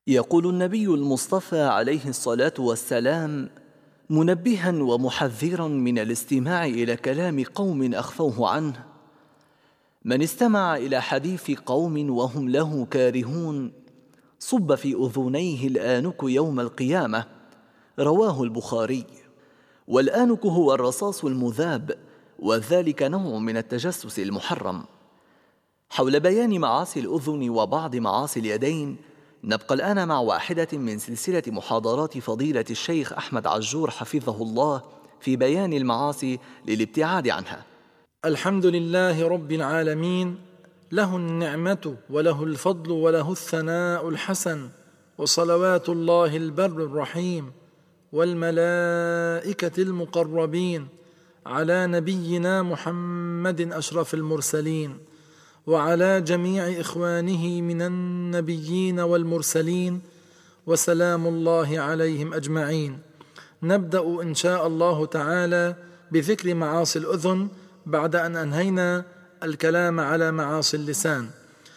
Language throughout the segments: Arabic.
يقول النبي المصطفى عليه الصلاة والسلام منبها ومحذرا من الاستماع إلى كلام قوم أخفوه عنه: من استمع إلى حديث قوم وهم له كارهون صب في أذنيه الآنك يوم القيامة. رواه البخاري. والآنك هو الرصاص المذاب، وذلك نوع من التجسس المحرم. حول بيان معاصي الأذن وبعض معاصي اليدين نبقى الآن مع واحدة من سلسلة محاضرات فضيلة الشيخ أحمد عجور حفظه الله في بيان المعاصي للابتعاد عنها. الحمد لله رب العالمين، له النعمة وله الفضل وله الثناء الحسن، وصلوات الله البر الرحيم والملائكة المقربين على نبينا محمد أشرف المرسلين، وعلى جميع إخوانه من النبيين والمرسلين، وسلام الله عليهم أجمعين. نبدأ إن شاء الله تعالى بذكر معاصي الأذن بعد أن أنهينا الكلام على معاصي اللسان.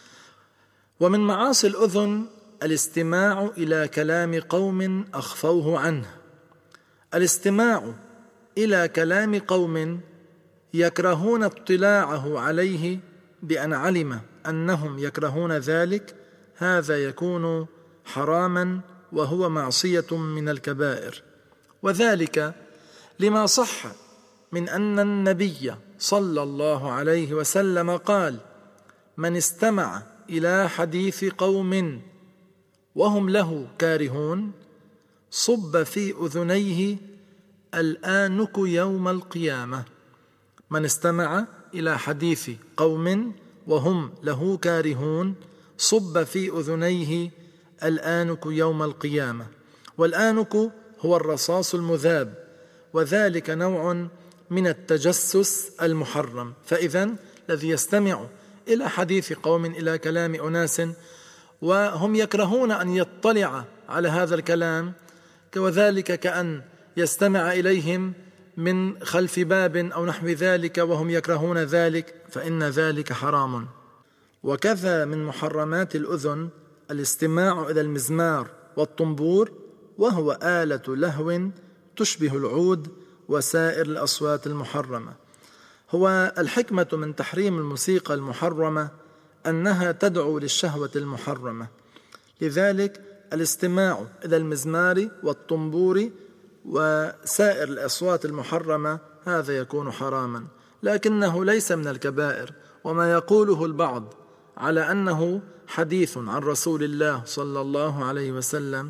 ومن معاصي الأذن الاستماع إلى كلام قوم أخفوه عنه. الاستماع إلى كلام قوم يكرهون اطلاعه عليه بأن علم أنهم يكرهون ذلك، هذا يكون حراما وهو معصية من الكبائر. وذلك لما صح من أن النبي صلى الله عليه وسلم قال: من استمع إلى حديث قوم وهم له كارهون صب في أذنيه الآنك يوم القيامة. من استمع إلى حديث قوم وهم له كارهون صب في أذنيه الآنك يوم القيامة. والآنك هو الرصاص المذاب، وذلك نوع من التجسس المحرم. فإذا الذي يستمع إلى حديث قوم، إلى كلام أناس وهم يكرهون أن يطلع على هذا الكلام، وذلك كأن يستمع إليهم من خلف باب أو نحو ذلك وهم يكرهون ذلك، فإن ذلك حرام. وكذا من محرمات الأذن الاستماع إلى المزمار والطنبور، وهو آلة لهو تشبه العود وسائر الأصوات المحرمة. هو الحكمة من تحريم الموسيقى المحرمة أنها تدعو للشهوة المحرمة، لذلك الاستماع إلى المزمار والطنبور وسائر الأصوات المحرمة هذا يكون حراما، لكنه ليس من الكبائر. وما يقوله البعض على أنه حديث عن رسول الله صلى الله عليه وسلم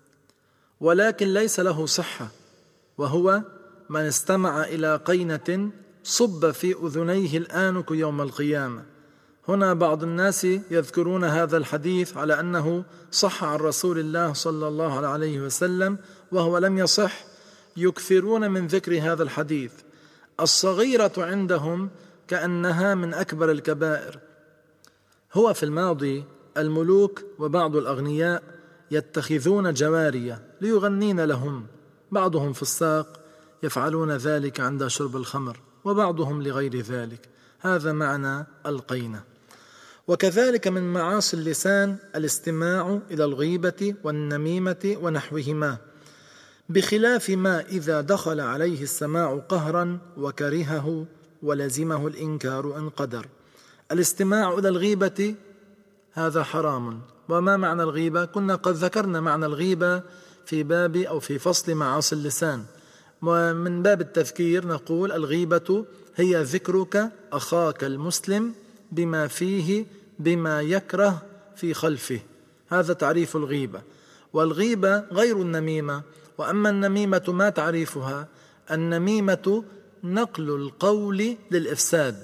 ولكن ليس له صحة، وهو: من استمع إلى قينة صب في أذنيه الآنك يوم القيامة. هنا بعض الناس يذكرون هذا الحديث على أنه صح عن رسول الله صلى الله عليه وسلم وهو لم يصح، يكثرون من ذكر هذا الحديث. الصغيرة عندهم كأنها من أكبر الكبائر. هو في الماضي الملوك وبعض الأغنياء يتخذون جوارية ليغنين لهم، بعضهم فساق يفعلون ذلك عند شرب الخمر، وبعضهم لغير ذلك. هذا معنى القينة. وكذلك من معاصي اللسان الاستماع إلى الغيبة والنميمة ونحوهما، بخلاف ما إذا دخل عليه السماع قهرا وكرهه ولزمه الإنكار إن قدر. الاستماع إلى الغيبة هذا حرام. وما معنى الغيبة؟ كنا قد ذكرنا معنى الغيبة في باب أو في فصل معاصي اللسان، ومن باب التذكير نقول: الغيبة هي ذكرك أخاك المسلم بما فيه بما يكره في خلفه، هذا تعريف الغيبة. والغيبة غير النميمة. وأما النميمة ما تعريفها؟ النميمة نقل القول للإفساد،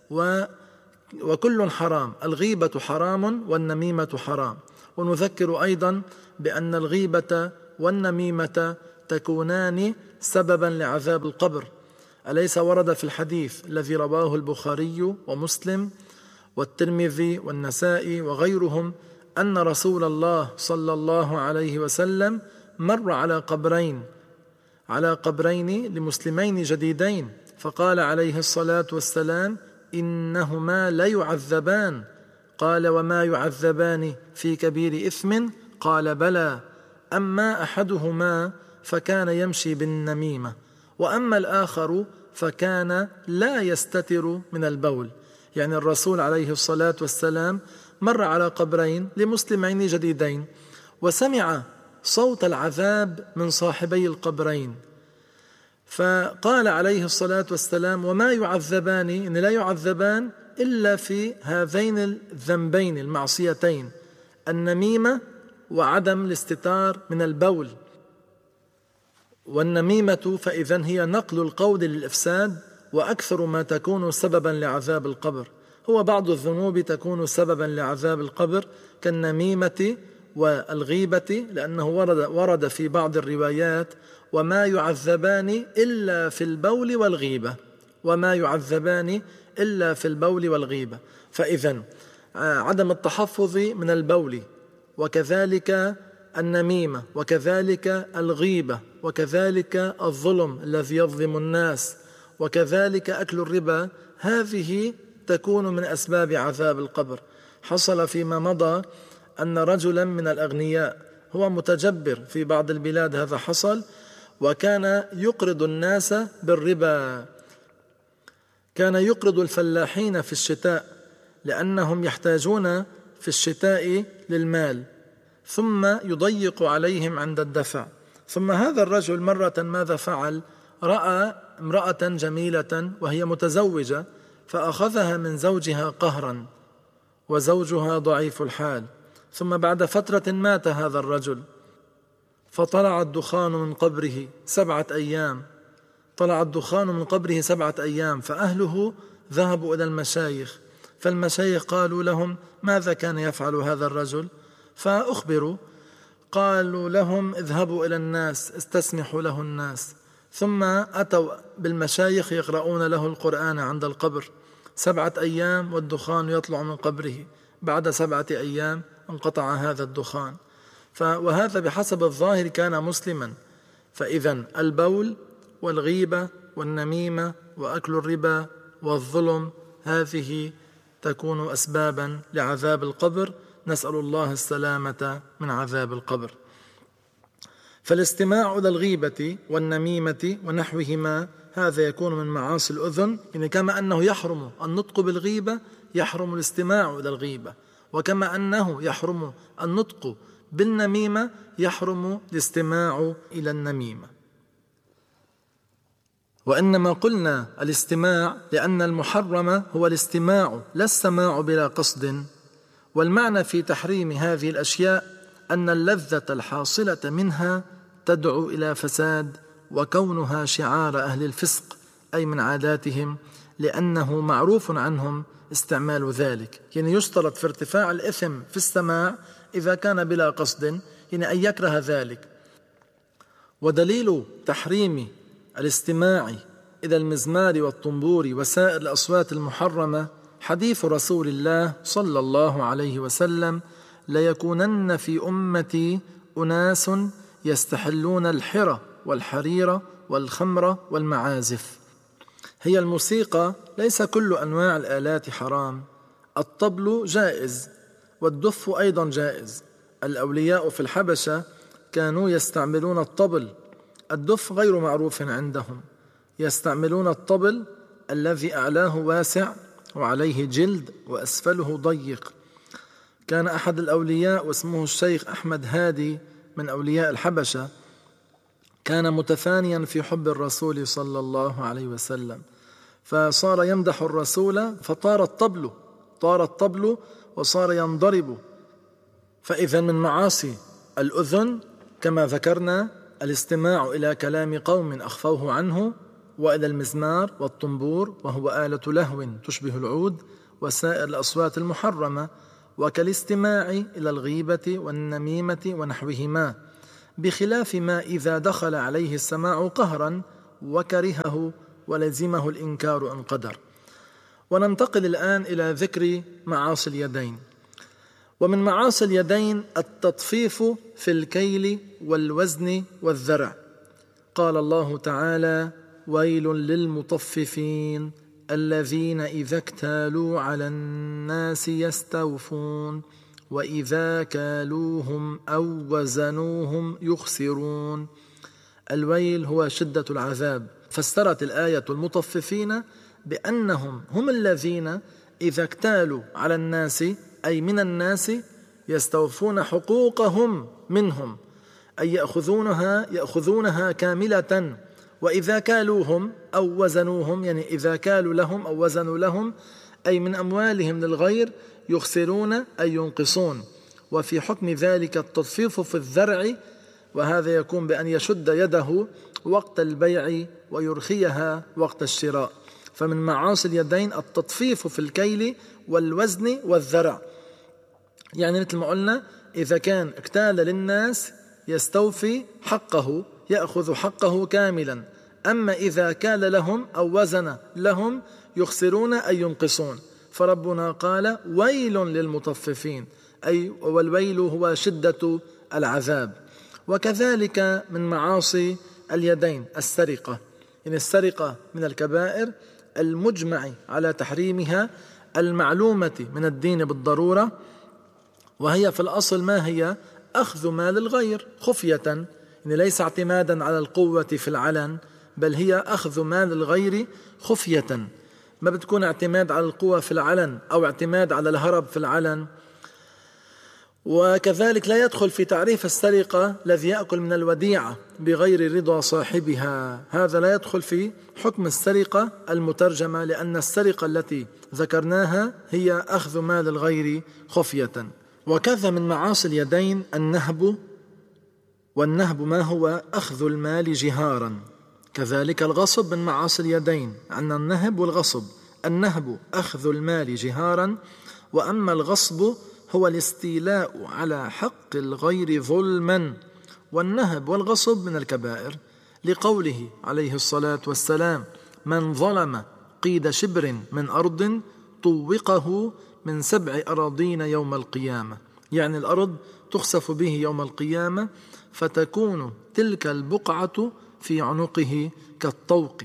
وكل حرام. الغيبة حرام والنميمة حرام. ونذكر أيضا بأن الغيبة والنميمة تكونان سببا لعذاب القبر. أليس ورد في الحديث الذي رواه البخاري ومسلم والترمذي والنسائي وغيرهم أن رسول الله صلى الله عليه وسلم مر على قبرين لمسلمين جديدين، فقال عليه الصلاة والسلام: إنهما ليعذبان. قال: وما يعذبان في كبير إثم؟ قال بلى، أما أحدهما فكان يمشي بالنميمة، وأما الآخر فكان لا يستتر من البول. يعني الرسول عليه الصلاة والسلام مر على قبرين لمسلمين جديدين، وسمع صوت العذاب من صاحبي القبرين، فقال عليه الصلاة والسلام: وما يعذبان، إن لا يعذبان إلا في هذين الذنبين المعصيتين، النميمة وعدم الاستتار من البول. والنميمة فإذن هي نقل القول للإفساد، وأكثر ما تكون سببا لعذاب القبر. هو بعض الذنوب تكون سببا لعذاب القبر كالنميمة والغيبة، لأنه ورد في بعض الروايات: وما يعذبان إلا في البول والغيبة، وما يعذبان إلا في البول والغيبة. فإذن عدم التحفظ من البول، وكذلك النميمة، وكذلك الغيبة، وكذلك الظلم الذي يظلم الناس، وكذلك أكل الربا، هذه تكون من أسباب عذاب القبر. حصل فيما مضى أن رجلا من الأغنياء، هو متجبر في بعض البلاد، هذا حصل، وكان يقرض الناس بالربا. كان يقرض الفلاحين في الشتاء لأنهم يحتاجون في الشتاء للمال، ثم يضيق عليهم عند الدفع. ثم هذا الرجل مرة ماذا فعل؟ رأى امرأة جميلة وهي متزوجة، فأخذها من زوجها قهرا، وزوجها ضعيف الحال. ثم بعد فترة مات هذا الرجل، فطلع الدخان من قبره 7 أيام، طلع الدخان من قبره 7 أيام. فأهله ذهبوا إلى المشايخ، فالمشايخ قالوا لهم: ماذا كان يفعل هذا الرجل؟ فأخبروا، قالوا لهم: اذهبوا إلى الناس، استسمحوا له الناس. ثم أتوا بالمشايخ يقرؤون له القرآن عند القبر 7 أيام، والدخان يطلع من قبره. بعد 7 أيام انقطع هذا الدخان. وهذا بحسب الظاهر كان مسلما. فإذن البول والغيبة والنميمة وأكل الربا والظلم، هذه تكون أسبابا لعذاب القبر. نسأل الله السلامة من عذاب القبر. فالاستماع إلى الغيبة والنميمة ونحوهما هذا يكون من معاصي الأذن، يعني كما أنه يحرم النطق بالغيبة يحرم الاستماع إلى الغيبة، وكما أنه يحرم النطق بالنميمة يحرم الاستماع إلى النميمة. وإنما قلنا الاستماع لأن المحرم هو الاستماع لا السماع بلا قصد. والمعنى في تحريم هذه الأشياء أن اللذة الحاصلة منها تدعو إلى فساد، وكونها شعار أهل الفسق أي من عاداتهم، لأنه معروف عنهم استعمال ذلك. يعني يشترط في ارتفاع الإثم في السماع إذا كان بلا قصد، يعني أن يكره ذلك. ودليل تحريم الاستماع إلى المزمار والطنبور وسائر الأصوات المحرمة حديث رسول الله صلى الله عليه وسلم: ليكونن في أمتي أناس يستحلون الحرى والحرير والخمر والمعازف. هي الموسيقى ليس كل أنواع الآلات حرام، الطبل جائز والدف أيضا جائز. الأولياء في الحبشة كانوا يستعملون الطبل، الدف غير معروف عندهم، يستعملون الطبل الذي أعلاه واسع وعليه جلد وأسفله ضيق. كان أحد الأولياء واسمه الشيخ أحمد هادي من أولياء الحبشة، كان متفانيا في حب الرسول صلى الله عليه وسلم، فصار يمدح الرسول فطار الطبل وصار ينضرب. فإذا من معاصي الأذن كما ذكرنا الاستماع إلى كلام قوم أخفوه عنه، وإلى المزمار والطنبور وهو آلة لهو تشبه العود، وسائر الأصوات المحرمة، وكالاستماع إلى الغيبة والنميمة ونحوهما، بخلاف ما إذا دخل عليه السماع قهرا وكرهه ولزمه الإنكار إن قدر. وننتقل الآن إلى ذكر معاصي اليدين. ومن معاصي اليدين التطفيف في الكيل والوزن والذرع. قال الله تعالى: ويل للمطففين الذين إذا اكتالوا على الناس يستوفون وإذا كالوهم أو وزنوهم يخسرون. الويل هو شدة العذاب. فسرت الآية المطففين بأنهم هم الذين إذا اكتالوا على الناس أي من الناس يستوفون حقوقهم منهم، أي يأخذونها كاملة. وإذا كالوهم أو وزنوهم يعني إذا كالوا لهم أو وزنوا لهم أي من أموالهم للغير يخسرون أي ينقصون. وفي حكم ذلك التطفيف في الذرع، وهذا يكون بأن يشد يده وقت البيع ويرخيها وقت الشراء. فمن معاصي اليدين التطفيف في الكيل والوزن والذرع. يعني مثل ما قلنا إذا كان اكتال للناس يستوفي حقه، يأخذ حقه كاملا. أما إذا كال لهم أو وزن لهم يخسرون أي ينقصون. فربنا قال ويل للمطففين، أي والويل هو شدة العذاب. وكذلك من معاصي اليدين السرقة، يعني السرقة من الكبائر المجمع على تحريمها المعلومة من الدين بالضرورة، وهي في الأصل ما هي؟ أخذ مال الغير خفية، يعني ليس اعتمادا على القوة في العلن، بل هي أخذ مال الغير خفية. ما بتكون اعتماد على القوة في العلن أو اعتماد على الهرب في العلن. وكذلك لا يدخل في تعريف السرقة الذي يأكل من الوديعة بغير رضا صاحبها، هذا لا يدخل في حكم السرقة المترجمة، لأن السرقة التي ذكرناها هي أخذ مال الغير خفية. وكذا من معاصي اليدين النهب، والنهب ما هو؟ أخذ المال جهارا. كذلك الغصب من معاصي اليدين، عندنا النهب والغصب. النهب أخذ المال جهارا، وأما الغصب هو الاستيلاء على حق الغير ظلما. والنهب والغصب من الكبائر، لقوله عليه الصلاة والسلام من ظلم قيد شبر من أرض طوقه من 7 أراضين يوم القيامة، يعني الأرض تخسف به يوم القيامة فتكون تلك البقعة في عنقه كالطوق.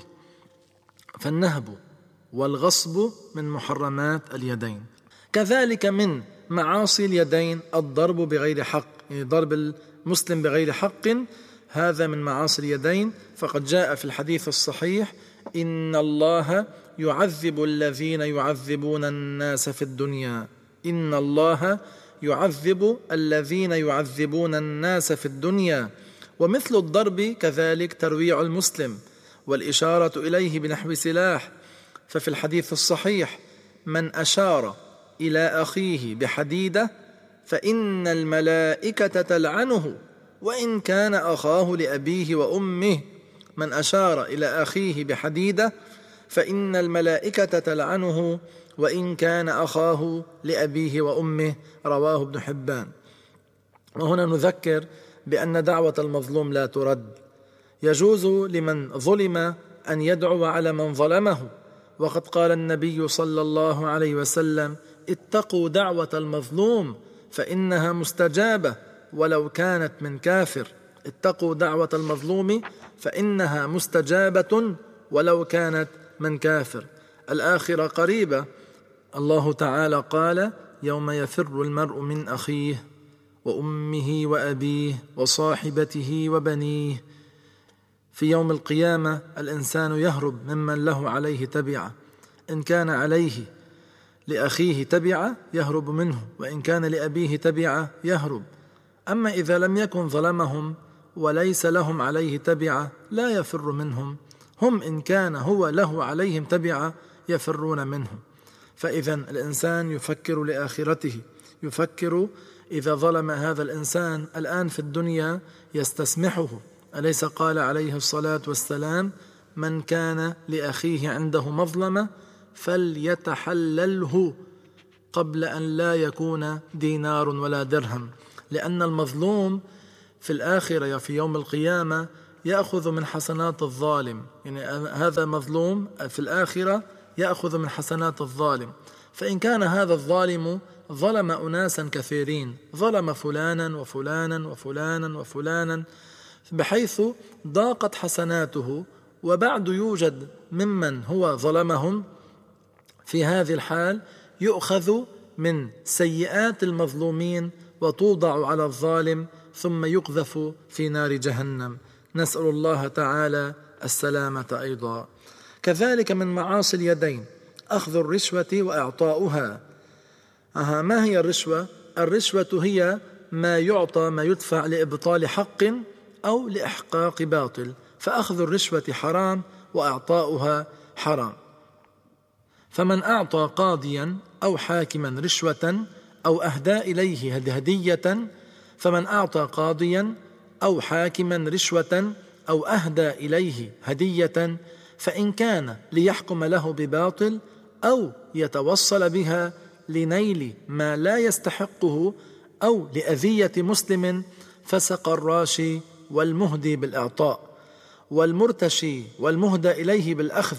فالنهب والغصب من محرمات اليدين. كذلك من معاصي اليدين الضرب بغير حق، يعني ضرب المسلم بغير حق، هذا من معاصي اليدين. فقد جاء في الحديث الصحيح إن الله يعذب الذين يعذبون الناس في الدنيا، إن الله يعذب الذين يعذبون الناس في الدنيا. ومثل الضرب كذلك ترويع المسلم والإشارة إليه بنحو سلاح. ففي الحديث الصحيح من أشار إلى أخيه بحديدة فإن الملائكة تلعنه وإن كان أخاه لأبيه وأمه. من أشار إلى أخيه بحديدة فإن الملائكة تلعنه وإن كان أخاه لأبيه وأمه، رواه ابن حبان. وهنا نذكر بأن دعوة المظلوم لا ترد. يجوز لمن ظلم أن يدعو على من ظلمه، وقد قال النبي صلى الله عليه وسلم اتقوا دعوة المظلوم فإنها مستجابة ولو كانت من كافر. اتقوا دعوة المظلوم فإنها مستجابة ولو كانت من كافر. الآخرة قريبة. الله تعالى قال يوم يفر المرء من أخيه وأمه وأبيه وصاحبته وبنيه. في يوم القيامة الإنسان يهرب ممن له عليه تبعة، إن كان عليه لأخيه تبعة يهرب منه، وإن كان لأبيه تبعة يهرب. أما إذا لم يكن ظلمهم وليس لهم عليه تبعة لا يفر منهم، هم إن كان هو له عليهم تبعة يفرون منهم. فإذا الإنسان يفكر لآخرته، يفكر إذا ظلم هذا الإنسان الآن في الدنيا يستسمحه. أليس قال عليه الصلاة والسلام من كان لأخيه عنده مظلمة فليتحلله قبل أن لا يكون دينار ولا درهم، لأن المظلوم في الآخرة في يوم القيامة يأخذ من حسنات الظالم، يعني هذا مظلوم في الآخرة يأخذ من حسنات الظالم. فإن كان هذا الظالم ظلم أناسا كثيرين، ظلم فلانا وفلانا وفلانا وفلانا بحيث ضاقت حسناته، وبعد يوجد ممن هو ظلمهم، في هذه الحال يؤخذ من سيئات المظلومين وتوضع على الظالم ثم يقذف في نار جهنم، نسأل الله تعالى السلامة أيضا. كذلك من معاصي اليدين أخذ الرشوة وإعطاؤها. ما هي الرشوة؟ الرشوة هي ما يعطى، ما يدفع لإبطال حق أو لإحقاق باطل، فأخذ الرشوة حرام وإعطاؤها حرام. فمن أعطى قاضيا أو حاكما رشوة أو أهدى إليه هدية، فمن أعطى قاضيا أو حاكما رشوة أو أهدى إليه هدية فإن كان ليحكم له بباطل أو يتوصل بها لنيل ما لا يستحقه أو لأذية مسلم فسق الراشي والمهدي بالإعطاء والمرتشي والمهدى إليه بالأخذ.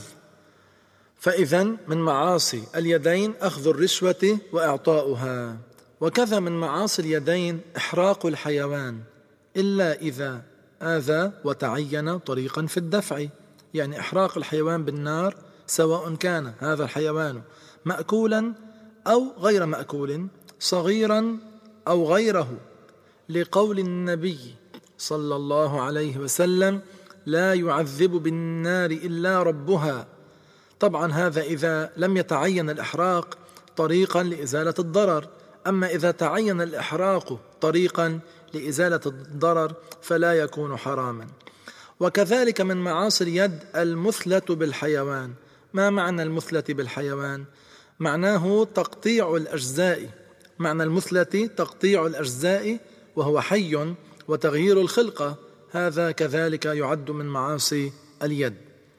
فإذن من معاصي اليدين أخذ الرشوة وإعطاؤها. وكذا من معاصي اليدين إحراق الحيوان إلا إذا آذى وتعين طريقا في الدفع، يعني إحراق الحيوان بالنار سواء كان هذا الحيوان مأكولا أو غير مأكول، صغيرا أو غيره، لقول النبي صلى الله عليه وسلم: لا يعذب بالنار إلا ربها. طبعا هذا إذا لم يتعين الإحراق طريقا لإزالة الضرر، أما إذا تعين الإحراق طريقا لإزالة الضرر فلا يكون حراما. وكذلك من معاصي اليد المثلة بالحيوان. ما معنى المثلة بالحيوان؟ معناه تقطيع الأجزاء، معنى المثلة تقطيع الأجزاء وهو حي، وتغيير الخلقة، هذا كذلك يعد من معاصي اليد.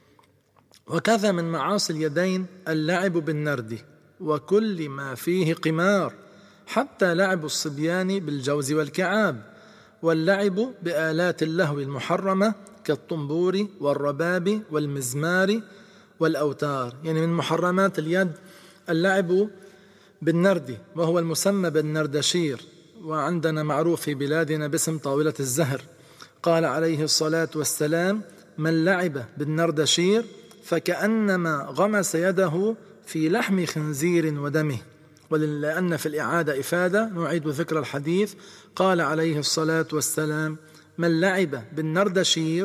وكذا من معاصي اليدين اللعب بالنرد وكل ما فيه قمار، حتى لعب الصبيان بالجوز والكعاب، واللعب بآلات اللهو المحرمة كالطنبور والرباب والمزمار والأوتار. يعني من محرمات اليد اللعب بالنرد، وهو المسمى بالنردشير، وعندنا معروف في بلادنا باسم طاولة الزهر. قال عليه الصلاة والسلام: من لعب بالنردشير فكأنما غمس يده في لحم خنزير ودمه. ولأن في الإعادة إفادة نعيد ذكر الحديث. قال عليه الصلاة والسلام: من لعب بالنردشير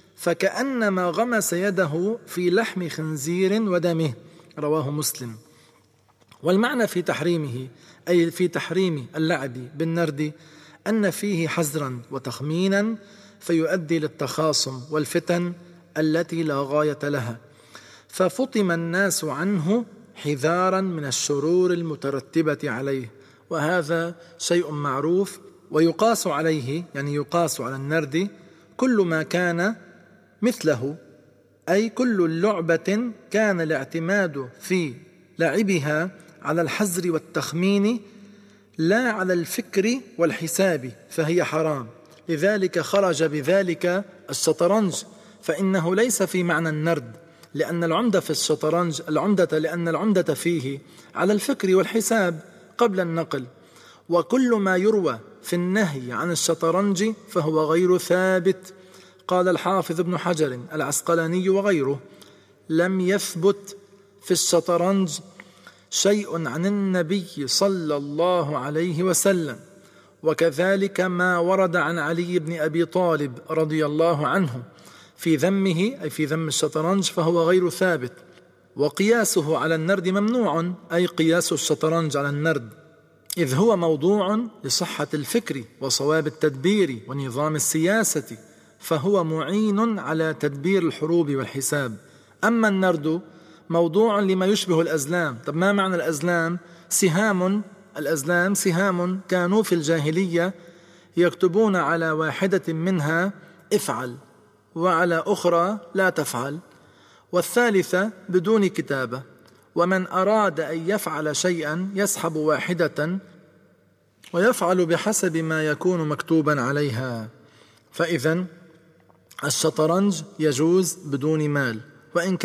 فكأنما غمس يده في لحم خنزير ودمه، رواه مسلم. والمعنى في تحريمه، أي في تحريم اللعب بالنرد، أن فيه حزرا وتخمينا فيؤدي للتخاصم والفتن التي لا غاية لها، ففطم الناس عنه حذارا من الشرور المترتبة عليه. وهذا شيء معروف. ويقاس عليه، يعني يقاس على النرد كل ما كان مثله، أي كل لعبة كان الاعتماد في لعبها على الحزر والتخمين لا على الفكر والحساب، فهي حرام. لذلك خرج بذلك الشطرنج، فإنه ليس في معنى النرد، لأن العمدة في الشطرنج لأن العمدة فيه على الفكر والحساب قبل النقل. وكل ما يروى في النهي عن الشطرنج فهو غير ثابت. قال الحافظ ابن حجر العسقلاني وغيره: لم يثبت في الشطرنج شيء عن النبي صلى الله عليه وسلم. وكذلك ما ورد عن علي بن أبي طالب رضي الله عنه في ذمه، أي في ذم الشطرنج، فهو غير ثابت. وقياسه على النرد ممنوع، أي قياس الشطرنج على النرد، إذ هو موضوع لصحة الفكر وصواب التدبير ونظام السياسة، فهو معين على تدبير الحروب والحساب. أما النرد موضوع لما يشبه الأزلام. طب ما معنى الأزلام؟ سهام. الأزلام سهام كانوا في الجاهلية يكتبون على واحدة منها افعل وعلى أخرى لا تفعل، والثالثة بدون كتابة. ومن أراد أن يفعل شيئا يسحب واحدة ويفعل بحسب ما يكون مكتوبا عليها. فإذن الشطرنج يجوز بدون مال، وإن